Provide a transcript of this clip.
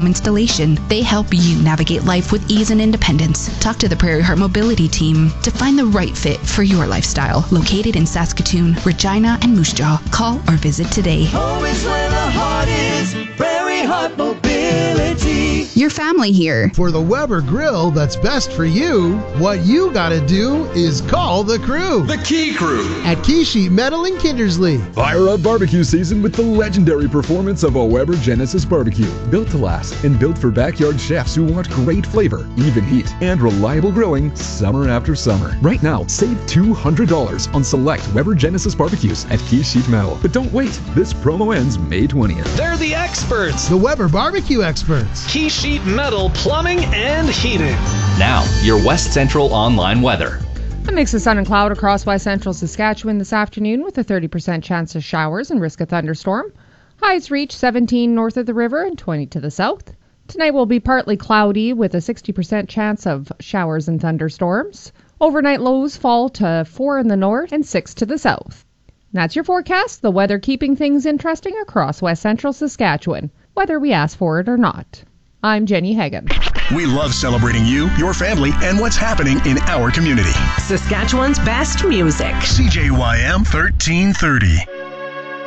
installation. They help you navigate life with ease and independence. Talk to the Prairie Heart Mobility team to find the right fit for your lifestyle. Located in Saskatoon, Regina, and Moose Jaw. Call or visit today. Home is where the heart is. Prairie Heart Mobility. Your family here. For the Weber grill that's best for you, what you gotta do is call the crew. The Key Crew. At Key Sheet Metal in Kindersley. Fire up barbecue season with the legendary performance of a Weber Genesis barbecue. Built to last and built for backyard chefs who want great flavor, even heat, and reliable grilling summer after summer. Right now, save $200 on select Weber Genesis barbecues at Key Sheet Metal. But don't wait. This promo ends May 20th. They're the experts. The Weber barbecue experts. Key Sheet Metal Plumbing and Heating. Now, your West Central online weather. A mix of sun and cloud across West Central Saskatchewan this afternoon with a 30% chance of showers and risk of thunderstorm. Highs reach 17 north of the river and 20 to the south. Tonight will be partly cloudy with a 60% chance of showers and thunderstorms. Overnight lows fall to 4 in the north and 6 to the south. That's your forecast, the weather keeping things interesting across West Central Saskatchewan, whether we ask for it or not. I'm Jenny Hagan. We love celebrating you, your family, and what's happening in our community. Saskatchewan's best music. CJYM 1330.